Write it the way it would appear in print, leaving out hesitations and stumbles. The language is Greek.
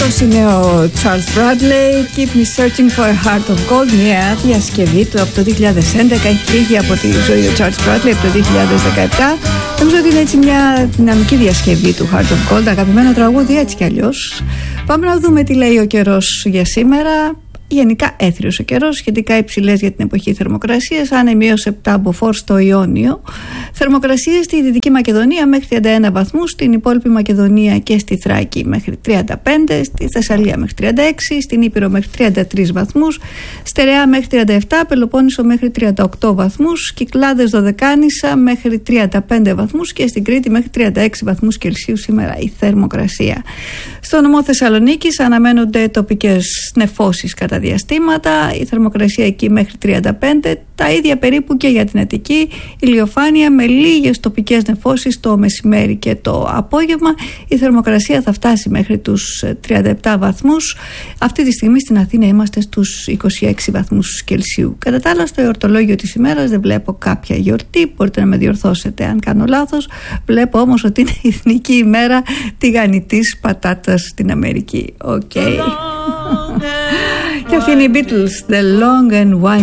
Αυτός είναι ο Charles Bradley, Keep Me Searching for a Heart of Gold, μια διασκευή του από το 2011. Έχει φύγει από τη ζωή ο Charles Bradley από το 2017. Νομίζω ότι είναι έτσι μια δυναμική διασκευή του Heart of Gold, αγαπημένο τραγούδι έτσι κι αλλιώς. Πάμε να δούμε τι λέει ο καιρός για σήμερα. Γενικά έθριος ο καιρός, σχετικά υψηλές για την εποχή θερμοκρασίες, άνεμοι έως 7 μποφόρ στο Ιόνιο. Θερμοκρασίες στη Δυτική Μακεδονία μέχρι 31 βαθμούς, στην υπόλοιπη Μακεδονία και στη Θράκη μέχρι 35, στη Θεσσαλία μέχρι 36, στην Ήπειρο μέχρι 33 βαθμούς, Στερεά μέχρι 37, Πελοπόννησο μέχρι 38 βαθμούς, Κυκλάδες Δωδεκάνησα μέχρι 35 βαθμούς και στην Κρήτη μέχρι 36 βαθμούς Κελσίου σήμερα η θερμοκρασία. Στο νομό Θεσσαλονίκης αναμένονται τοπικές νεφώσεις κατά διαστήματα, η θερμοκρασία εκεί μέχρι 35, τα ίδια περίπου και για την Αττική, ηλιοφάνεια με λίγες τοπικές νεφώσεις το μεσημέρι και το απόγευμα. Η θερμοκρασία θα φτάσει μέχρι τους 37 βαθμούς. Αυτή τη στιγμή στην Αθήνα είμαστε στους 26 βαθμούς Κελσίου. Κατά τα άλλα, στο εορτολόγιο της ημέρας δεν βλέπω κάποια γιορτή, μπορείτε να με διορθώσετε αν κάνω λάθος. Βλέπω όμως ότι είναι η εθνική ημέρα τηγανιτής πατάτας στην Αμερική. Και αυτή είναι οι Beatles, The Long and Winding